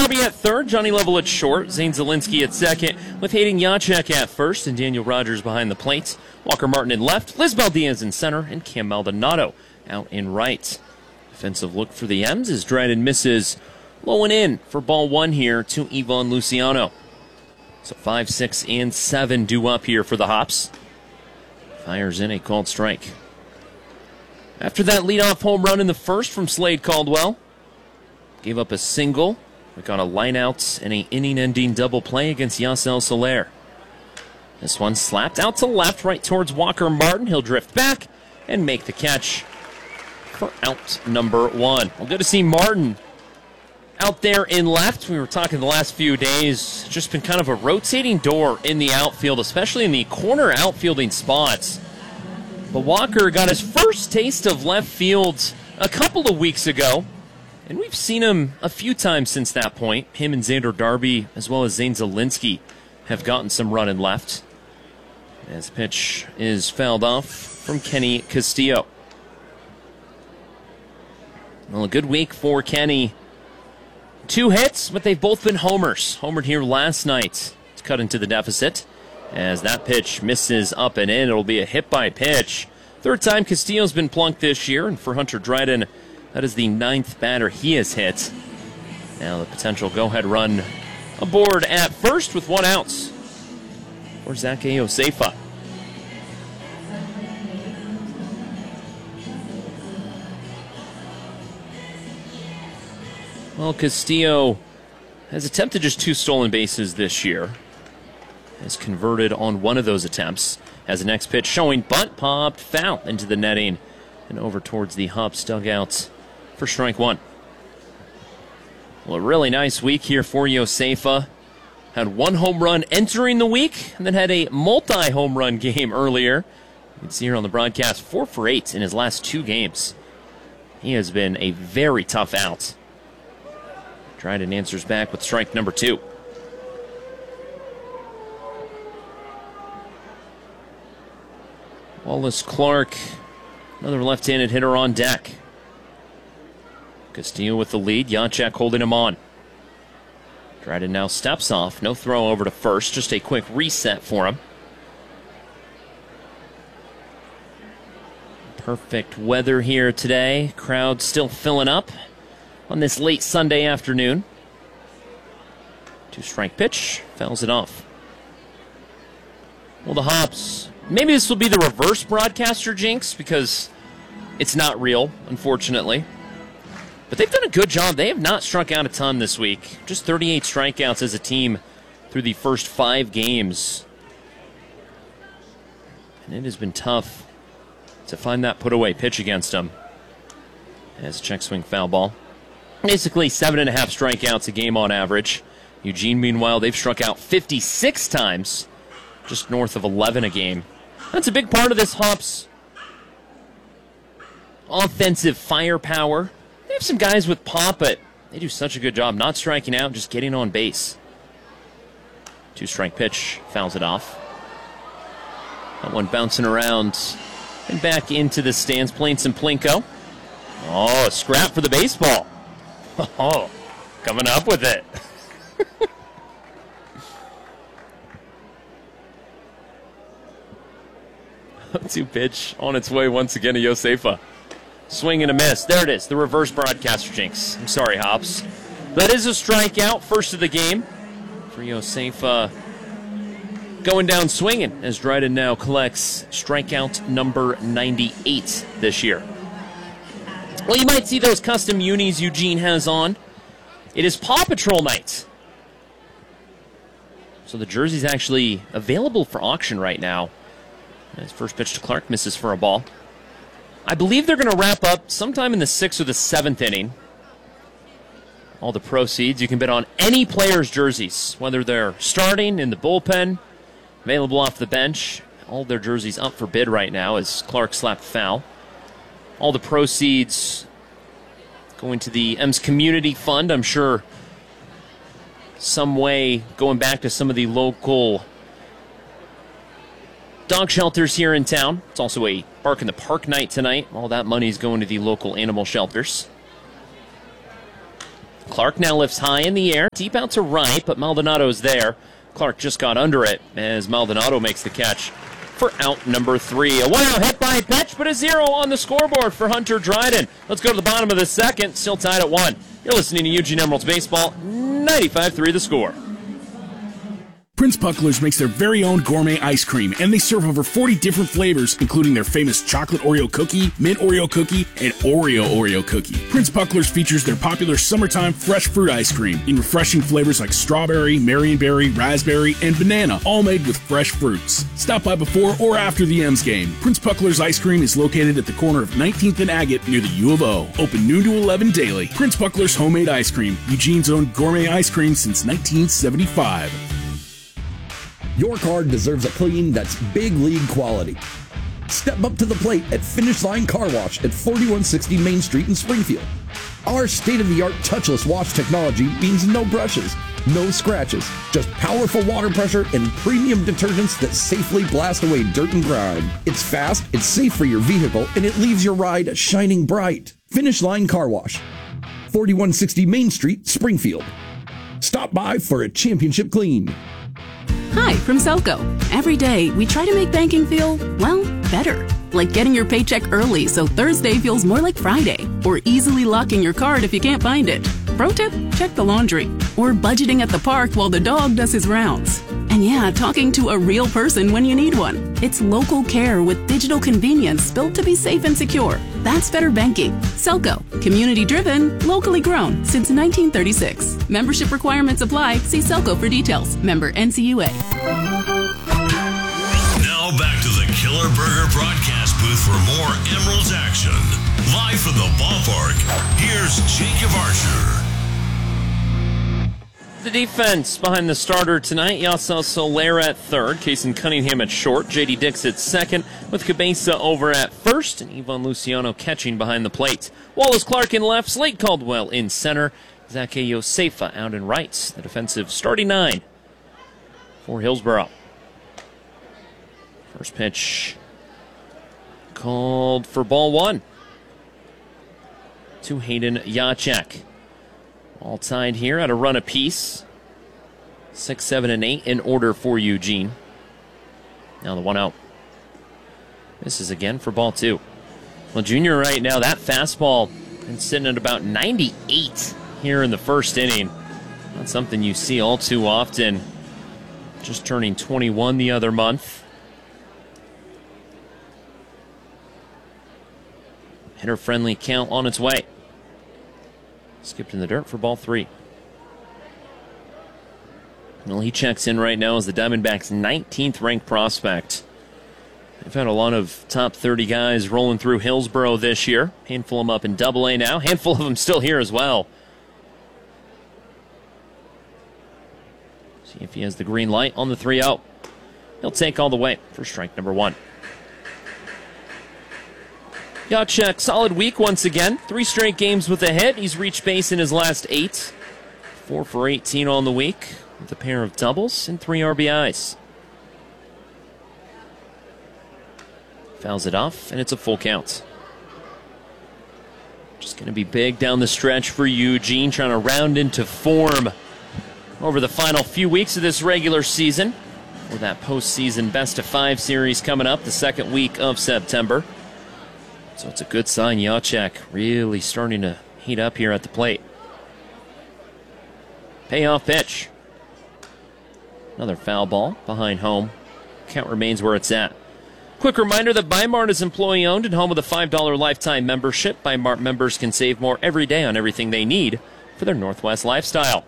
Darby at third, Johnny Level at short, Zane Zielinski at second, with Hayden Jacek at first, and Daniel Rogers behind the plate. Walker Martin in left, Lisbel Diaz in center, and Cam Maldonado out in right. Defensive look for the M's as Dryden misses low and in for ball one here to Ivan Luciano. So 5, 6, and 7 due up here for the Hops. Fires in a called strike. After that leadoff home run in the first from Slade Caldwell, gave up a single. We got a lineout and an inning-ending double play against Yasel Soler. This one slapped out to left, right towards Walker Martin. He'll drift back and make the catch for out number one. Well, good to see Martin out there in left. We were talking the last few days, just been kind of a rotating door in the outfield, especially in the corner outfielding spots. But Walker got his first taste of left field a couple of weeks ago, and we've seen him a few times since that point. Him and Xander Darby, as well as Zane Zielinski, have gotten some run in left. As pitch is fouled off from Kenny Castillo. Well, a good week for Kenny. 2 hits, but they've both been homers. Homered here last night to cut into the deficit. As that pitch misses up and in, it'll be a hit by pitch. Third time Castillo's been plunked this year, and for Hunter Dryden, that is the 9th batter he has hit. Now the potential go-ahead run aboard at first with 1 out for Zach Ayosefa. Well, Castillo has attempted just 2 stolen bases this year. Has converted on one of those attempts. Has the next pitch showing bunt, popped foul into the netting and over towards the Hops dugout for strike 1. Well, a really nice week here for Josefa. Had 1 home run entering the week and then had a multi-home run game earlier. You can see here on the broadcast, 4 for 8 in his last 2 games. He has been a very tough out. Dryden answers back with strike number 2. Wallace Clark, another left-handed hitter on deck. Castillo with the lead, Jacek holding him on. Dryden now steps off, no throw over to first, just a quick reset for him. Perfect weather here today, crowd still filling up on this late Sunday afternoon. 2-strike pitch, fouls it off. Well, the Hops, maybe this will be the reverse broadcaster jinx because it's not real, unfortunately. But they've done a good job. They have not struck out a ton this week. Just 38 strikeouts as a team through the first 5 games. And it has been tough to find that put-away pitch against them. As a check swing foul ball. Basically 7.5 strikeouts a game on average. Eugene, meanwhile, they've struck out 56 times. Just north of 11 a game. That's a big part of this Hops offensive firepower. They have some guys with pop, but they do such a good job not striking out, just getting on base. 2-strike pitch, fouls it off. That one bouncing around and back into the stands, playing some Plinko. Oh, a scrap for the baseball. Oh, coming up with it. 2 pitch on its way once again to Josefa. Swing and a miss. There it is, the reverse broadcaster jinx. I'm sorry, Hops. That is a strikeout, first of the game for Josefa. Going down swinging as Dryden now collects strikeout number 98 this year. Well, you might see those custom unis Eugene has on. It is Paw Patrol night. So the jersey's actually available for auction right now. His first pitch to Clark misses for a ball. I believe they're going to wrap up sometime in the 6th or the 7th inning. All the proceeds, you can bet on any player's jerseys, whether they're starting in the bullpen, available off the bench. All their jerseys up for bid right now as Clark slapped foul. All the proceeds going to the M's Community Fund. I'm sure some way going back to some of the local dog shelters here in town. It's also a Bark in the Park night tonight. All that money is going to the local animal shelters. Clark now lifts high in the air, deep out to right, but Maldonado's there. Clark just got under it as Maldonado makes the catch for out number 3. A 1-out hit by pitch, but a 0 on the scoreboard for Hunter Dryden. Let's go to the bottom of the second, still tied at 1. You're listening to Eugene Emeralds Baseball, 95-3 the score. Prince Puckler's makes their very own gourmet ice cream, and they serve over 40 different flavors, including their famous chocolate Oreo cookie, mint Oreo cookie, and Oreo cookie. Prince Puckler's features their popular summertime fresh fruit ice cream in refreshing flavors like strawberry, marionberry, raspberry, and banana, all made with fresh fruits. Stop by before or after the M's game. Prince Puckler's ice cream is located at the corner of 19th and Agate near the U of O. Open noon to 11 daily. Prince Puckler's homemade ice cream, Eugene's own gourmet ice cream since 1975. Your car deserves a clean that's big league quality. Step up to the plate at Finish Line Car Wash at 4160 Main Street in Springfield. Our state-of-the-art touchless wash technology means no brushes, no scratches, just powerful water pressure and premium detergents that safely blast away dirt and grime. It's fast, it's safe for your vehicle, and it leaves your ride shining bright. Finish Line Car Wash, 4160 Main Street, Springfield. Stop by for a championship clean. Hi, from Selco. Every day, we try to make banking feel, well, better. Like getting your paycheck early so Thursday feels more like Friday. Or easily locking your card if you can't find it. Pro tip, check the laundry. Or budgeting at the park while the dog does his rounds. And yeah, talking to a real person when you need one. It's local care with digital convenience built to be safe and secure. That's better banking. Selco. Community-driven, locally grown since 1936. Membership requirements apply. See Selco for details. Member NCUA. Now back to the Killer Burger broadcast booth for more Emeralds action. Live from the ballpark, here's Jacob Archer. The defense behind the starter tonight, Yasel Soler at third, Kason Cunningham at short, J.D. Dix at second, with Cabeza over at first, and Ivan Luciano catching behind the plate. Wallace Clark in left, Slade Caldwell in center, Zake Josefa out in right. The defensive starting 9 for Hillsborough. First pitch called for ball 1 to Hayden Yachek. All tied here at a run apiece. 6, 7, and 8 in order for Eugene. Now the 1-out. Misses again for ball 2. Well, Junior right now, that fastball is sitting at about 98 here in the first inning. Not something you see all too often. Just turning 21 the other month. Hitter-friendly count on its way. Skipped in the dirt for ball 3. Well, he checks in right now as the Diamondbacks' 19th ranked prospect. They've had a lot of top 30 guys rolling through Hillsborough this year. Handful of them up in Double-A now. Handful of them still here as well. See if he has the green light on the 3-0. He'll take all the way for strike number 1. Yachek, solid week once again. 3 straight games with a hit. He's reached base in his last 8. 4 for 18 on the week with a pair of doubles and 3 RBIs. Fouls it off, and it's a full count. Just going to be big down the stretch for Eugene, trying to round into form over the final few weeks of this regular season. For that postseason best-of-5 series coming up the second week of September. So it's a good sign. Yachek really starting to heat up here at the plate. Payoff pitch. Another foul ball behind home. Count remains where it's at. Quick reminder that Bi-Mart is employee-owned and home with a $5 lifetime membership. Bi-Mart members can save more every day on everything they need for their Northwest lifestyle.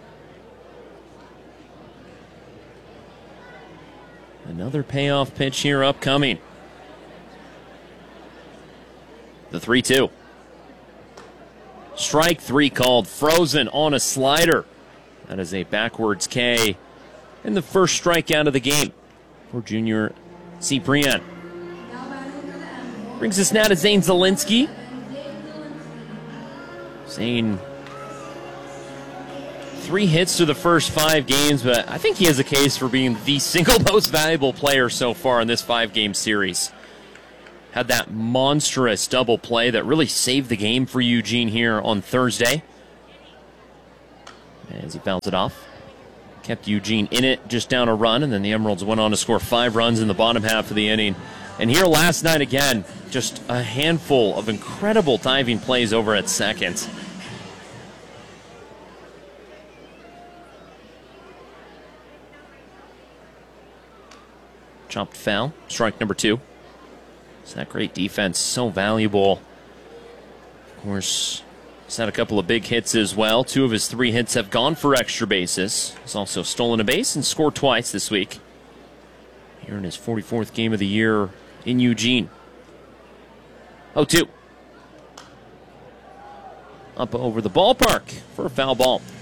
Another payoff pitch here upcoming. The 3-2. Strike 3 called. Frozen on a slider. That is a backwards K. And the first strikeout of the game for Junior Cyprian. Brings us now to Zane Zielinski. Zane, 3 hits through the first 5 games, but I think he has a case for being the single most valuable player so far in this 5-game series. Had that monstrous double play that really saved the game for Eugene here on Thursday. as he fouls it off. Kept Eugene in it, just down a run, and then the Emeralds went on to score 5 runs in the bottom half of the inning. And here last night again, just a handful of incredible diving plays over at second. Chopped foul, strike number 2. It's that great defense, so valuable. Of course, he's had a couple of big hits as well. 2 of his 3 hits have gone for extra bases. He's also stolen a base and scored twice this week. Here in his 44th game of the year in Eugene. 0-2. Up over the ballpark for a foul ball.